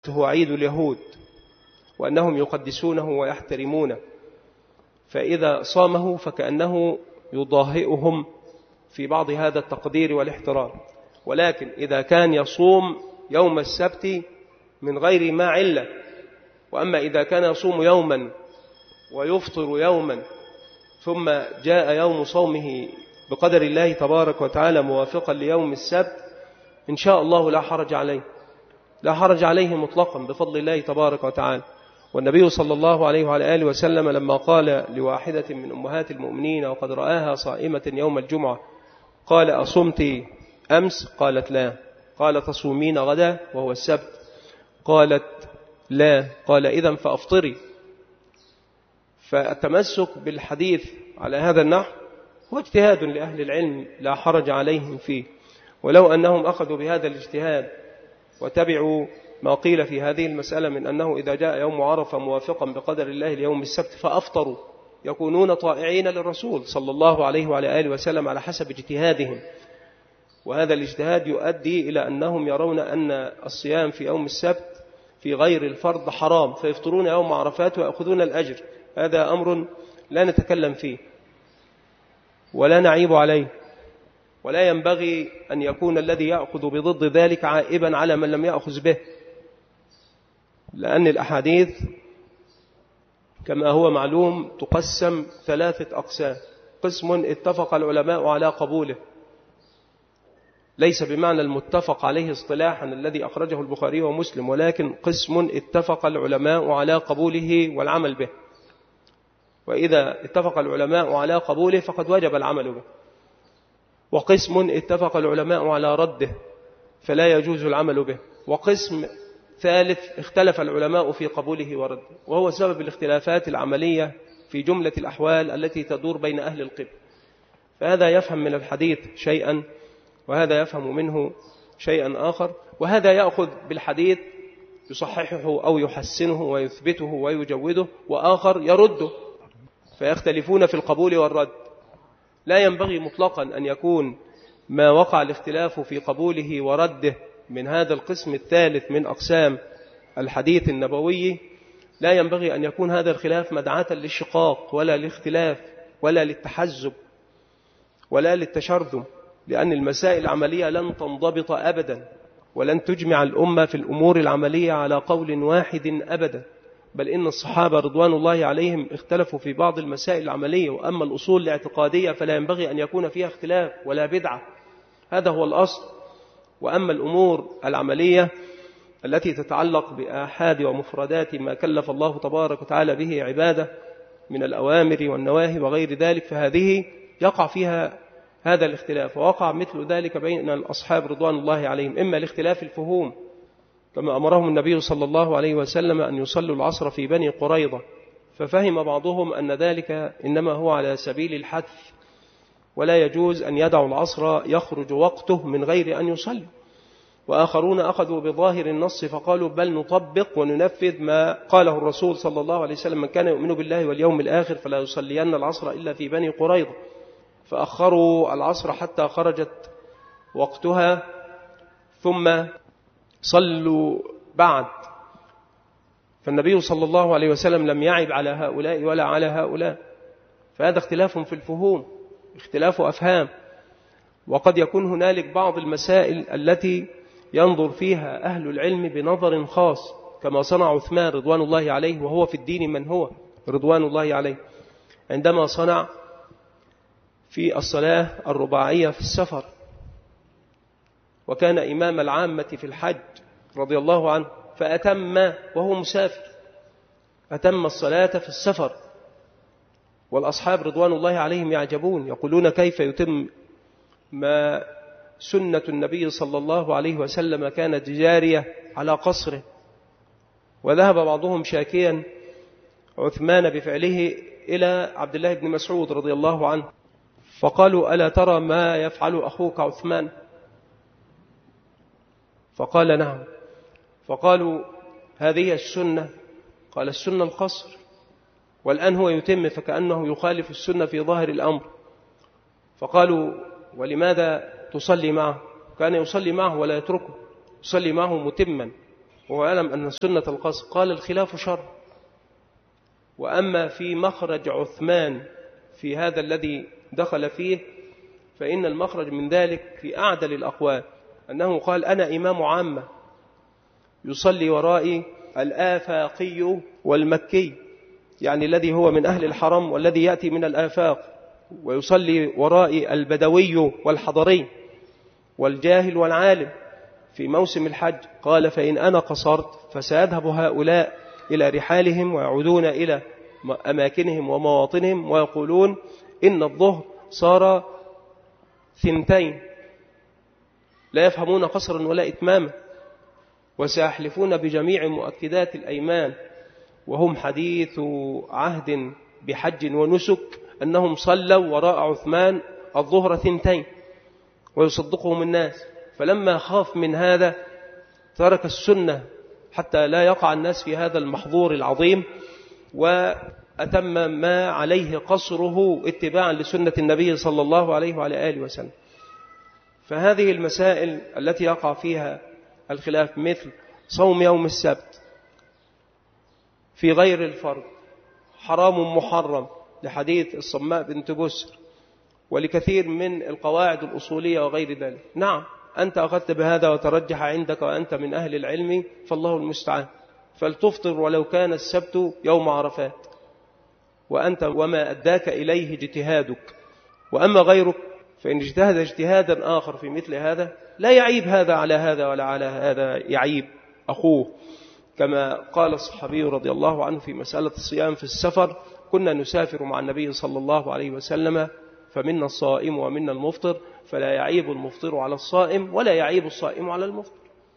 هو عيد اليهود وأنهم يقدسونه ويحترمونه، فإذا صامه فكأنه يضاهئهم في بعض هذا التقدير والاحترام. ولكن إذا كان يصوم يوم السبت من غير ما علة، وأما إذا كان يصوم يوما ويفطر يوما ثم جاء يوم صومه بقدر الله تبارك وتعالى موافقا ليوم السبت، إن شاء الله لا حرج عليه، لا حرج عليه مطلقا بفضل الله تبارك وتعالى. والنبي صلى الله عليه وعلى آله وسلم لما قال لواحدة من أمهات المؤمنين وقد رآها صائمة يوم الجمعة قال: أصمت أمس؟ قالت: لا. قال: تصومين غدا وهو السبت؟ قالت: لا. قال: إذن فأفطري. فالتمسك بالحديث على هذا النحو هو اجتهاد لأهل العلم لا حرج عليهم فيه، ولو أنهم أخذوا بهذا الاجتهاد وتبعوا ما قيل في هذه المسألة من أنه إذا جاء يوم عرفة موافقا بقدر الله ليوم السبت فأفطروا يكونون طائعين للرسول صلى الله عليه وعلى آله وسلم على حسب اجتهادهم. وهذا الاجتهاد يؤدي إلى أنهم يرون أن الصيام في يوم السبت في غير الفرض حرام، فيفطرون يوم عرفات ويأخذون الأجر. هذا أمر لا نتكلم فيه ولا نعيب عليه، ولا ينبغي أن يكون الذي يأخذ بضد ذلك عائبا على من لم يأخذ به، لأن الأحاديث كما هو معلوم تقسم 3 أقسام. قسم اتفق العلماء على قبوله، ليس بمعنى المتفق عليه اصطلاحا الذي أخرجه البخاري ومسلم، ولكن قسم اتفق العلماء على قبوله والعمل به، وإذا اتفق العلماء على قبوله فقد وجب العمل به. وقسم اتفق العلماء على رده فلا يجوز العمل به. وقسم ثالث اختلف العلماء في قبوله ورده، وهو سبب الاختلافات العملية في جملة الأحوال التي تدور بين أهل القبل. فهذا يفهم من الحديث شيئا وهذا يفهم منه شيئا آخر، وهذا يأخذ بالحديث يصححه أو يحسنه ويثبته ويجوده، وآخر يرده، فيختلفون في القبول والرد. لا ينبغي مطلقا أن يكون ما وقع الاختلاف في قبوله ورده من هذا القسم الثالث من أقسام الحديث النبوي، لا ينبغي أن يكون هذا الخلاف مدعاة للشقاق ولا للاختلاف ولا للتحزب ولا للتشرذم، لأن المسائل العملية لن تنضبط أبدا، ولن تجمع الأمة في الأمور العملية على قول واحد أبدا، بل إن الصحابة رضوان الله عليهم اختلفوا في بعض المسائل العملية، وأما الأصول الاعتقادية فلا ينبغي أن يكون فيها اختلاف ولا بدعة، هذا هو الأصل. وأما الأمور العملية التي تتعلق بآحاد ومفردات ما كلف الله تبارك وتعالى به عباده من الأوامر والنواهي وغير ذلك، فهذه يقع فيها هذا الاختلاف. ووقع مثل ذلك بين الأصحاب رضوان الله عليهم، إما لاختلاف الفهوم كما أمرهم النبي صلى الله عليه وسلم أن يصلوا العصر في بني قريظة، ففهم بعضهم أن ذلك إنما هو على سبيل الحث، ولا يجوز أن يدعوا العصر يخرج وقته من غير أن يصلي. وآخرون أخذوا بظاهر النص فقالوا بل نطبق وننفذ ما قاله الرسول صلى الله عليه وسلم: من كان يؤمن بالله واليوم الآخر فلا يصلين العصر إلا في بني قريظة، فأخروا العصر حتى خرجت وقتها ثم صلوا بعد. فالنبي صلى الله عليه وسلم لم يعب على هؤلاء ولا على هؤلاء، فهذا اختلاف في الفهوم، اختلاف أفهام. وقد يكون هنالك بعض المسائل التي ينظر فيها أهل العلم بنظر خاص، كما صنع عثمان رضوان الله عليه وهو في الدين من هو رضوان الله عليه، عندما صنع في الصلاة الرباعية في السفر، وكان إمام العامة في الحج رضي الله عنه، فأتم وهو مسافر، أتم الصلاة في السفر. والأصحاب رضوان الله عليهم يعجبون، يقولون كيف يتم ما سنة النبي صلى الله عليه وسلم كانت جارية على قصره. وذهب بعضهم شاكيا عثمان بفعله إلى عبد الله بن مسعود رضي الله عنه، فقالوا ألا ترى ما يفعل أخوك عثمان؟ فقال نعم. فقالوا هذه السنة؟ قال السنة القصر، والآن هو يتم فكأنه يخالف السنة في ظاهر الأمر. فقالوا ولماذا تصلي معه؟ كان يصلي معه ولا يتركه، يصلي معه متما ويعلم أن سنة القصر. قال الخلاف شر. وأما في مخرج عثمان في هذا الذي دخل فيه فإن المخرج من ذلك في أعدل الأقوال أنه قال أنا إمام عامة يصلي ورائي الآفاقي والمكي، يعني الذي هو من أهل الحرم والذي يأتي من الآفاق، ويصلي ورائي البدوي والحضري والجاهل والعالم في موسم الحج. قال فإن أنا قصرت فسيذهب هؤلاء إلى رحالهم ويعودون إلى أماكنهم ومواطنهم ويقولون إن الظهر صار 2، لا يفهمون قصرا ولا إتماما، وسيحلفون بجميع مؤكدات الأيمان وهم حديث عهد بحج ونسك أنهم صلوا وراء عثمان الظهر 2، ويصدقهم الناس. فلما خاف من هذا ترك السنة حتى لا يقع الناس في هذا المحظور العظيم، وأتم ما عليه قصره اتباعا لسنة النبي صلى الله عليه وعلى آله وسلم. فهذه المسائل التي يقع فيها الخلاف مثل صوم يوم السبت في غير الفرض حرام محرم لحديث الصماء بنت بسر ولكثير من القواعد الأصولية وغير ذلك. نعم أنت أخذت بهذا وترجح عندك وأنت من أهل العلم فالله المستعان، فلتفطر ولو كان السبت يوم عرفات وأنت وما أداك إليه اجتهادك. وأما غيرك فإن اجتهد اجتهادا آخر في مثل هذا لا يعيب هذا على هذا ولا على هذا يعيب أخوه، كما قال الصحابي رضي الله عنه في مسألة الصيام في السفر: كنا نسافر مع النبي صلى الله عليه وسلم فمنا الصائم ومنا المفطر، فلا يعيب المفطر على الصائم ولا يعيب الصائم على المفطر.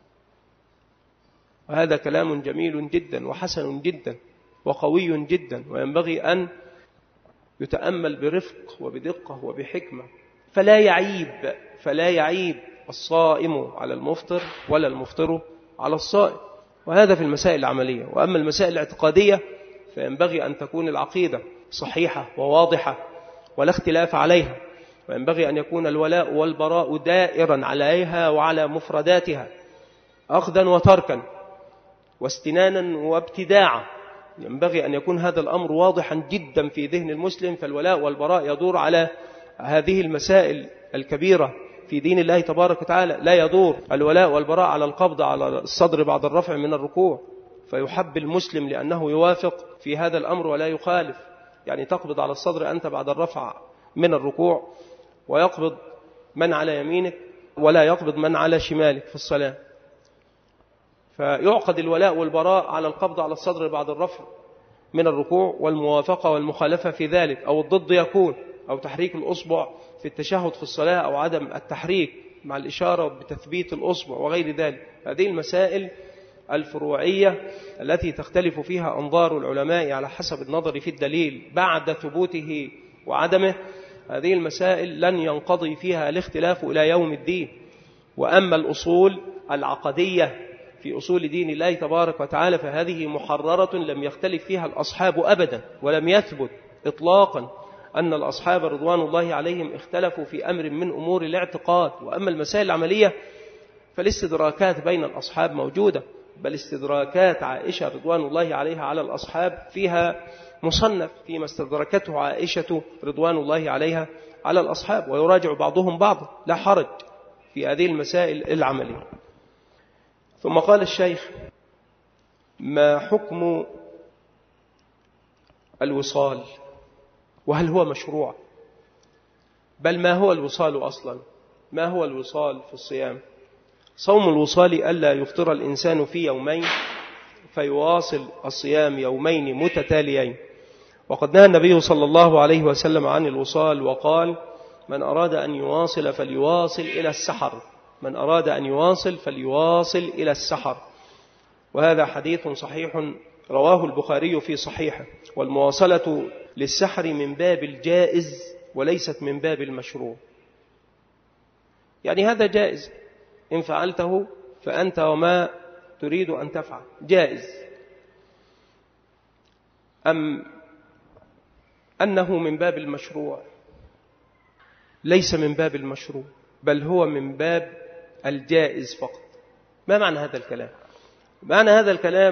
وهذا كلام جميل جدا وحسن جدا وقوي جدا، وينبغي أن يتأمل برفق وبدقة وبحكمة. فلا يعيب الصائم على المفطر ولا المفطر على الصائم. وهذا في المسائل العملية. وأما المسائل الاعتقادية فينبغي أن تكون العقيدة صحيحة وواضحة ولا اختلاف عليها، وينبغي أن يكون الولاء والبراء دائرا عليها وعلى مفرداتها أخذا وتركا واستنانا وابتداعا. ينبغي أن يكون هذا الأمر واضحا جدا في ذهن المسلم، فالولاء والبراء يدور على هذه المسائل الكبيرة في دين الله تبارك وتعالى. لا يدور الولاء والبراء على القبض على الصدر بعد الرفع من الركوع، فيحب المسلم لأنه يوافق في هذا الأمر ولا يخالف. يعني تقبض على الصدر أنت بعد الرفع من الركوع، ويقبض من على يمينك ولا يقبض من على شمالك في الصلاة. فيعقد الولاء والبراء على القبض على الصدر بعد الرفع من الركوع والموافقة والمخالفة في ذلك، أو الضد يكون أو تحريك الأصبع في التشهد في الصلاة أو عدم التحريك مع الإشارة بتثبيت الأصبع وغير ذلك. هذه المسائل الفروعية التي تختلف فيها أنظار العلماء على حسب النظر في الدليل بعد ثبوته وعدمه، هذه المسائل لن ينقضي فيها الاختلاف إلى يوم الدين. وأما الأصول العقدية في أصول دين الله تبارك وتعالى فهذه محررة لم يختلف فيها الأصحاب أبدا، ولم يثبت إطلاقا أن الأصحاب رضوان الله عليهم اختلفوا في أمر من أمور الاعتقاد. وأما المسائل العملية فالاستدراكات بين الأصحاب موجودة، بل استدراكات عائشة رضوان الله عليها على الأصحاب فيها مصنف فيما استدركته عائشة رضوان الله عليها على الأصحاب، ويراجع بعضهم بعضا، لا حرج في هذه المسائل العملية. ثم قال الشيخ: ما حكم الوصال، وهل هو مشروع؟ بل ما هو الوصال أصلا؟ ما هو الوصال في الصيام؟ صوم الوصال ألا يفطر الإنسان في يومين فيواصل الصيام يومين متتاليين. وقد نهى النبي صلى الله عليه وسلم عن الوصال وقال: من أراد أن يواصل فليواصل إلى السحر، من أراد أن يواصل فليواصل إلى السحر. وهذا حديث صحيح رواه البخاري في صحيحه. والمواصلة للسحر من باب الجائز وليست من باب المشروع. يعني هذا جائز إن فعلته فأنت وما تريد أن تفعل جائز، أم أنه من باب المشروع؟ ليس من باب المشروع، بل هو من باب الجائز فقط. ما معنى هذا الكلام؟ معنى هذا الكلام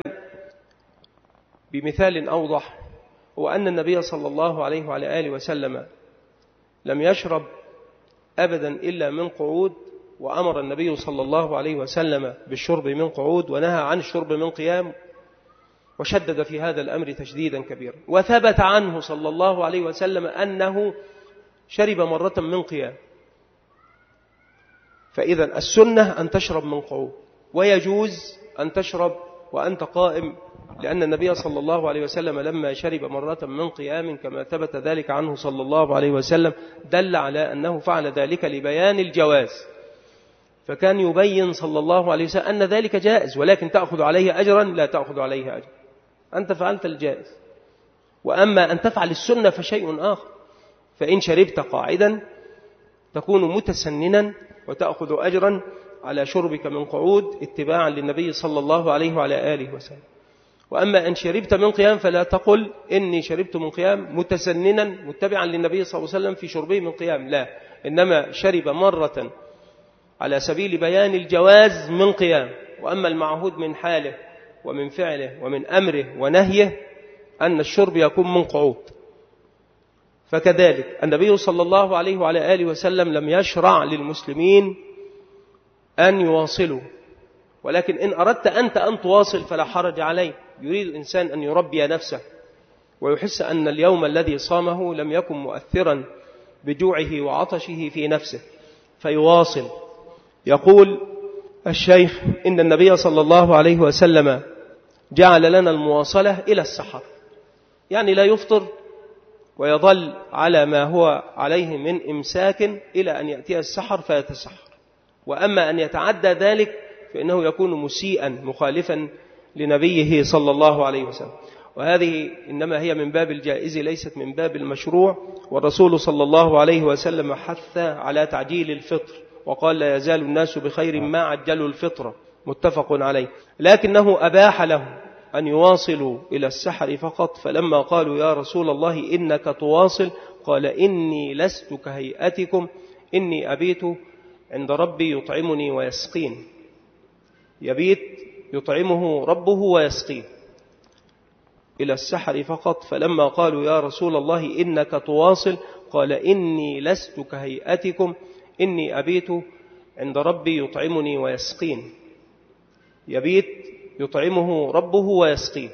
بمثال أوضح هو أن النبي صلى الله عليه وعلى آله وسلم لم يشرب أبدا إلا من قعود، وأمر النبي صلى الله عليه وسلم بالشرب من قعود ونهى عن الشرب من قيام، وشدد في هذا الأمر تشديدا كبيرا. وثبت عنه صلى الله عليه وسلم أنه شرب مرة من قيام. فإذا السنة أن تشرب من قعود، ويجوز أن تشرب وأنت قائم، لأن النبي صلى الله عليه وسلم لما شرب مرة من قيام كما ثبت ذلك عنه صلى الله عليه وسلم دل على أنه فعل ذلك لبيان الجواز، فكان يبين صلى الله عليه وسلم أن ذلك جائز، ولكن تأخذ عليه أجرا؟ لا تأخذ عليه أجرا، أنت فعلت الجائز. وأما أن تفعل السنة فشيء آخر، فإن شربت قاعدا تكون متسننا وتأخذ أجرا على شربك من قعود اتباعا للنبي صلى الله عليه وعلى آله وسلم. وأما أن شربت من قيام فلا تقل إني شربت من قيام متسننا متبعا للنبي صلى الله عليه وسلم في شربه من قيام، لا، إنما شرب مرة على سبيل بيان الجواز من قيام. وأما المعهود من حاله ومن فعله ومن أمره ونهيه أن الشرب يكون من قعود. فكذلك النبي صلى الله عليه وعلى آله وسلم لم يشرع للمسلمين أن يواصلوا، ولكن إن أردت أنت أن تواصل فلا حرج عليه. يريد الإنسان أن يربي نفسه ويحس أن اليوم الذي صامه لم يكن مؤثرا بجوعه وعطشه في نفسه فيواصل. يقول الشيخ إن النبي صلى الله عليه وسلم جعل لنا المواصلة إلى السحر، يعني لا يفطر ويظل على ما هو عليه من إمساك إلى أن يأتي السحر فيتسحر. وأما أن يتعدى ذلك فإنه يكون مسيئا مخالفا لنبيه صلى الله عليه وسلم، وهذه إنما هي من باب الجائز ليست من باب المشروع. والرسول صلى الله عليه وسلم حث على تعجيل الفطر وقال لا يزال الناس بخير ما عجلوا الفطر، متفق عليه، لكنه أباح له أن يواصلوا إلى السحر فقط. فلما قالوا يا رسول الله إنك تواصل قال إني لست كهيئتكم إني أبيت عند ربي يطعمني ويسقين. يبيت يطعمه ربه ويسقيه إلى السحر فقط. فلما قالوا يا رسول الله إنك تواصل قال إني لست كهيئتكم إني أبيت عند ربي يطعمني ويسقين. يبيت يطعمه ربه ويسقيه،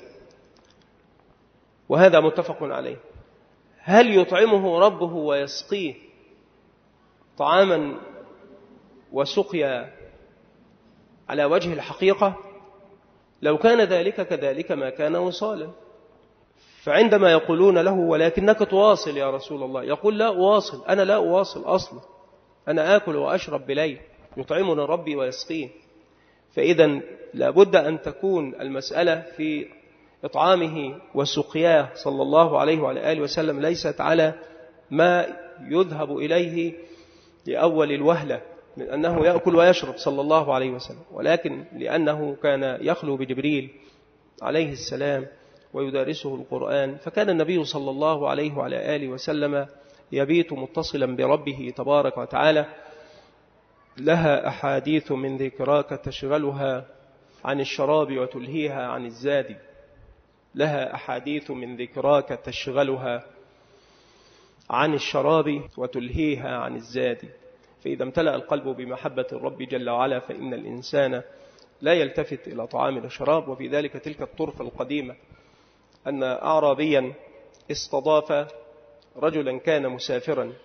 وهذا متفق عليه. هل يطعمه ربه ويسقيه طعاما وسقيا على وجه الحقيقة؟ لو كان ذلك كذلك ما كان وصالا. فعندما يقولون له ولكنك تواصل يا رسول الله، يقول لا أواصل، أنا لا أواصل أصلا، أنا آكل وأشرب بليل يطعمني ربي ويسقين. فإذا لابد أن تكون المسألة في إطعامه وسقياه صلى الله عليه وعلى آله وسلم ليست على ما يذهب إليه لأول الوهلة من أنه يأكل ويشرب صلى الله عليه وسلم، ولكن لأنه كان يخلو بجبريل عليه السلام ويدارسه القرآن، فكان النبي صلى الله عليه وعلى آله وسلم يبيت متصلا بربه تبارك وتعالى. لها أحاديث من ذكراك تشغلها عن الشراب وتلهيها عن الزاد. لها أحاديث من ذكراك تشغلها عن الشراب وتلهيها عن الزاد. فإذا امتلأ القلب بمحبة الرب جل وعلا فإن الإنسان لا يلتفت إلى طعام وشراب. وفي ذلك تلك الطرفة القديمة أن أعرابيا استضاف رجلا كان مسافرا،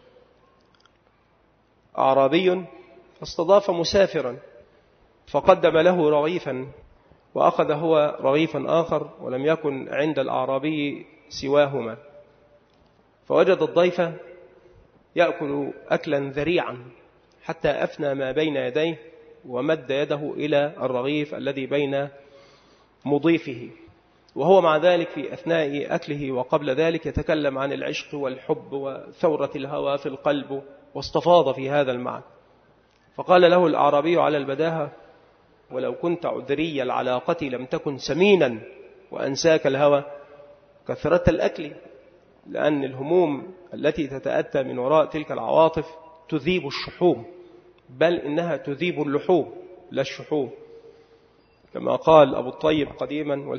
أعرابي استضاف مسافرا فقدم له رغيفا وأخذ هو رغيفا آخر ولم يكن عند الأعرابي سواهما، فوجد الضيف يأكل أكلا ذريعا حتى أفنى ما بين يديه ومد يده إلى الرغيف الذي بين مضيفه، وهو مع ذلك في أثناء أكله وقبل ذلك يتكلم عن العشق والحب وثورة الهوى في القلب، واستفاض في هذا المعنى. فقال له الأعرابي على البداهة ولو كنت عذري العلاقة لم تكن سمينا وأنساك الهوى كثرة الأكل، لأن الهموم التي تتأتى من وراء تلك العواطف تذيب الشحوم، بل إنها تذيب اللحوم لا الشحوم. كما قال أبو الطيب قديما